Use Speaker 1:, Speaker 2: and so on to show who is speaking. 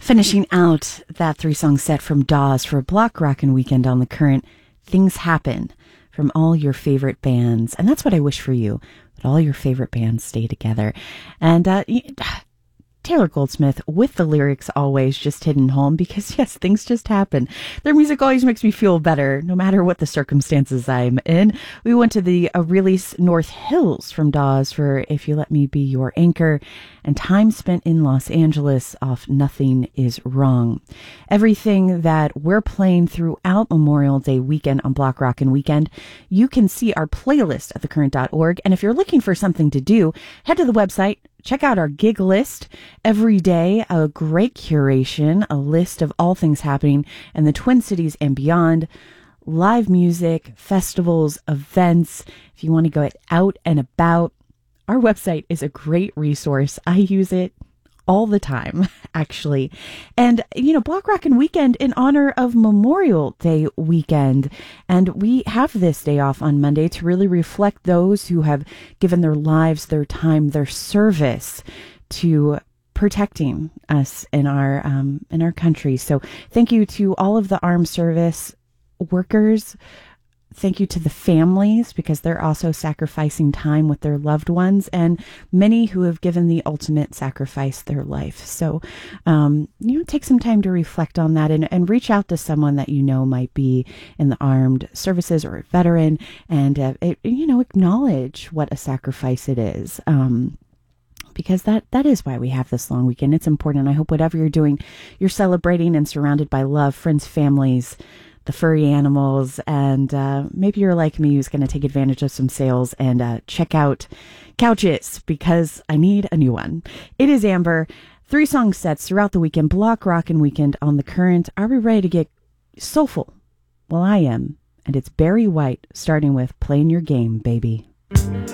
Speaker 1: Finishing out that 3-song set from Dawes for a block rockin' weekend on the Current, Things Happen, from all your favorite bands. And that's what I wish for you, that all your favorite bands stay together. And Taylor Goldsmith with the lyrics always just hidden home because, yes, things just happen. Their music always makes me feel better, no matter what the circumstances I'm in. We went to the release North Hills from Dawes for If You Let Me Be Your Anchor, and Time Spent in Los Angeles off Nothing Is Wrong. Everything that we're playing throughout Memorial Day weekend on Block Rockin' Weekend, you can see our playlist at thecurrent.org. And if you're looking for something to do, head to the website. Check out our gig list. Every day, a great curation, a list of all things happening in the Twin Cities and beyond. Live music, festivals, events. If you want to go out and about, our website is a great resource. I use it all the time, actually. And, Block Rockin' Weekend in honor of Memorial Day weekend. And we have this day off on Monday to really reflect those who have given their lives, their time, their service to protecting us in our country. So thank you to all of the armed service workers. Thank you to the families, because they're also sacrificing time with their loved ones, and many who have given the ultimate sacrifice, their life. So, take some time to reflect on that and reach out to someone that you know might be in the armed services or a veteran, and, acknowledge what a sacrifice it is. Because that is why we have this long weekend. It's important. I hope whatever you're doing, you're celebrating and surrounded by love, friends, families, the furry animals, and maybe you're like me who's going to take advantage of some sales and check out couches because I need a new one. It is Amber. 3-song sets throughout the weekend, Block Rockin' Weekend on the Current. Are we ready to get soulful? Well, I am. And it's Barry White starting with Playing Your Game, Baby.